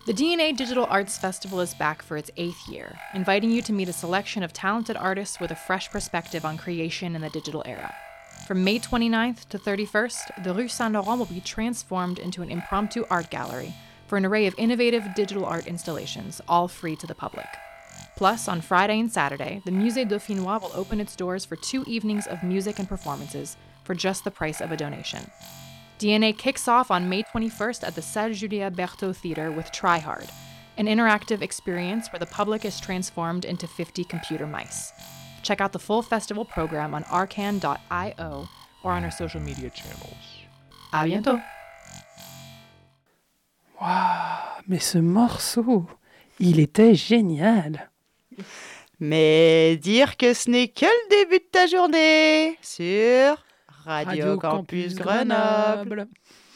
The DNA Digital Arts Festival is back for its 8th year, inviting you to meet a selection of talented artists with a fresh perspective on creation in the digital era. From May 29th to 31st, the Rue Saint-Laurent will be transformed into an impromptu art gallery for an array of innovative digital art installations, all free to the public. Plus, on Friday and Saturday, the Musée Dauphinois will open its doors for 2 evenings of music and performances for just the price of a donation. DNA kicks off on May 21st at the Salle Julia Berthaud Theatre with Try Hard, an interactive experience where the public is transformed into 50 computer mice. Check out the full festival program on arcan.io or on our social media channels. À bientôt! Waouh, mais ce morceau, il était génial! Mais dire que ce n'est que le début de ta journée sur Radio Campus Grenoble.